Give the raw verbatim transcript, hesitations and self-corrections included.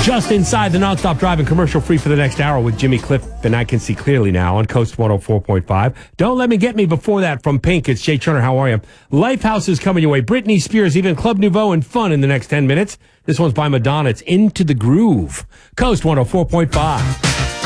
Just inside the nonstop driving commercial free for the next hour with Jimmy Cliff, and I Can See Clearly Now on Coast one oh four point five. Don't Let Me Get Me before that from Pink. It's Jay Turner. How are you? Lifehouse is coming your way. Britney Spears, even Club Nouveau and Fun in the next ten minutes. This one's by Madonna. It's Into the Groove. Coast one oh four point five.